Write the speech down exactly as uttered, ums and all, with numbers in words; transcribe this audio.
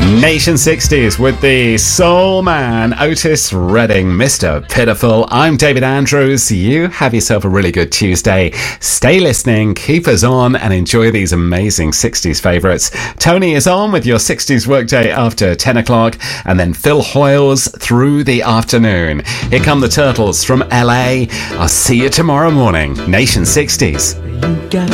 Nation sixties with the soul man Otis Redding, Mister Pitiful. I'm David Andrews. You have yourself a really good Tuesday. Stay listening, keep us on, and enjoy these amazing sixties favourites. Tony is on with your sixties workday after ten o'clock, and then Phil Hoyles through the afternoon. Here come the Turtles from L A. I'll see you tomorrow morning. Nation sixties. You got